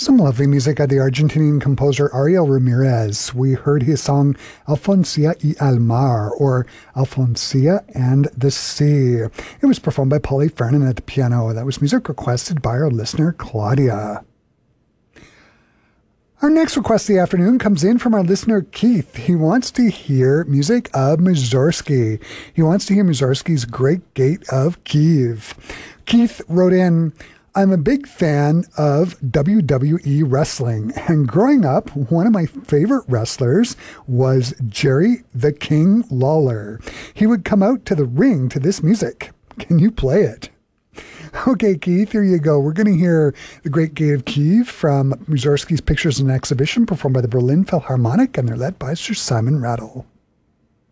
Some lovely music by the Argentinian composer Ariel Ramirez. We heard his song Alfoncia y el Mar, or Alfoncia and the Sea. It was performed by Polly Fernan at the piano. That was music requested by our listener, Claudia. Our next request of the afternoon comes in from our listener, Keith. He wants to hear music of Mussorgsky. He wants to hear Mussorgsky's Great Gate of Kiev. Keith wrote in, I'm a big fan of WWE wrestling, and growing up, one of my favorite wrestlers was Jerry the King Lawler. He would come out to the ring to this music. Can you play it? Okay, Keith, here you go. We're going to hear The Great Gate of Kiev from Mussorgsky's Pictures and Exhibition, performed by the Berlin Philharmonic, and they're led by Sir Simon Rattle.